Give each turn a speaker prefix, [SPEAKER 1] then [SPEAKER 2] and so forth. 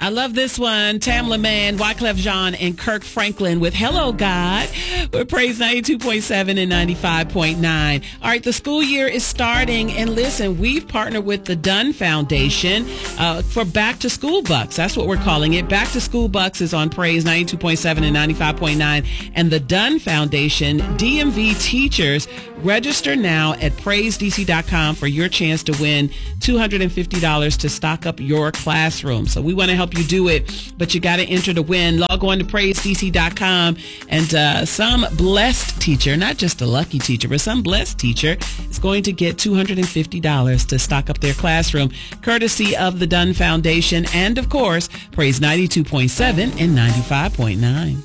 [SPEAKER 1] I love this one. Tamla Mann, Wyclef Jean, and Kirk Franklin with Hello God. We're Praise 92.7 and 95.9. All right, the school year is starting. And listen, we've partnered with the Dunn Foundation for Back to School Bucks. That's what we're calling it. Back to School Bucks is on Praise 92.7 and 95.9. And the Dunn Foundation, DMV teachers, register now at praisedc.com for your chance to win $250 to stock up your classroom. So we want to help you do it, but you got to enter to win. Log on to praisedc.com, and some blessed teacher, not just a lucky teacher, but some blessed teacher is going to get $250 to stock up their classroom, courtesy of the Dunn Foundation and, of course, Praise 92.7 and 95.9.